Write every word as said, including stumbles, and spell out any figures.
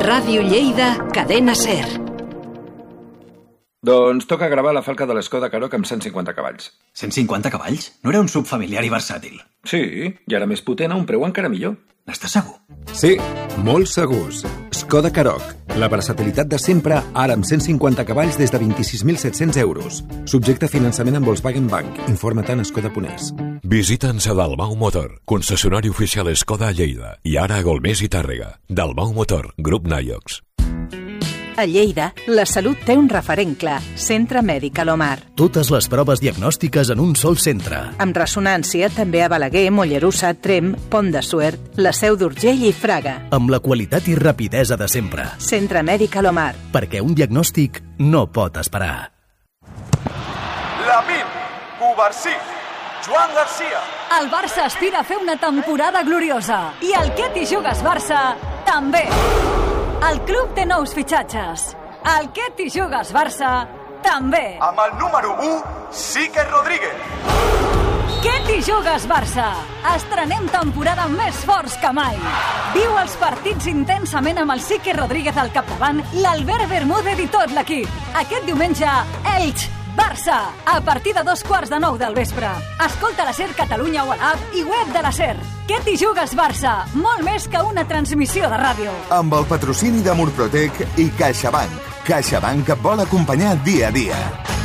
Ràdio Lleida, Cadena SER. Doncs toca gravar la falca de l'Skoda Karoq amb cent cinquanta cavalls. cent cinquanta cavalls? No era un subfamiliar i versàtil? Sí, i ara més potent a un preu encara millor. N'estàs segur? Sí, molt segurs. Skoda Karoq, la versatilitat de sempre, ara amb cent cinquanta cavalls des de vint-i-sis mil set-cents euros. Subjecte a finançament amb Volkswagen Bank. Informa-te'n a Skoda punt es. Visita'ns a Dalmau Motor, concessionari oficial Skoda a Lleida i ara a Golmés i Tàrrega. Dalmau Motor, Grup Naiox. A Lleida, la salut té un referent clar, Centre Mèdic Alomar. Totes les proves diagnòstiques en un sol centre. Amb ressonància també a Balaguer, Mollerussa, Tremp, Pont de Suert, la Seu d'Urgell i Fraga. Amb la qualitat i rapidesa de sempre. Centre Mèdic Alomar. Perquè un diagnòstic no pot esperar. Lamine, Cubarsí, Joan Garcia. El Barça aspira a fer una temporada gloriosa i el Que t'hi jugues Barça també. El club té nous fitxatges. El Que t'hi jugues Barça també. Amb el número u, Sique Rodríguez. Que t'hi jugues Barça. Estrenem temporada més forts que mai. Viu els partits intensament amb el Sique Rodríguez al capdavant, l'Albert Bermúdez i tot l'equip. Aquest diumenge, Elx, Barça, a partir de dos quarts de nou del vespre. Escolta la SER Catalunya o a l'app i web de la SER. Que t'hi jugues Barça, molt més que una transmissió de ràdio. Amb el patrocini de Murprotec i CaixaBank. CaixaBank et vol acompanyar dia a dia.